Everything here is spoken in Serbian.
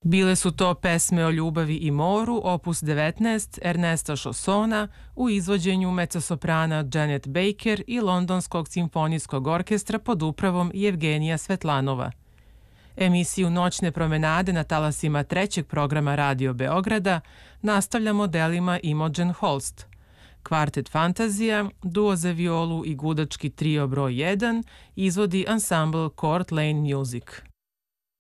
Bile su to pesme o ljubavi i moru, opus 19 Ernesta Chaussona u izvođenju mezzosoprana Janet Baker i Londonskog simfonijskog orkestra pod upravom Jevgenija Svetlanova. Emisiju Noćne promenade na talasima trećeg programa Radio Beograda nastavljamo delima Imogen Holst. Kvartet Fantazija, duo za violu i gudački trio broj 1 izvodi ansambl Court Lane Music.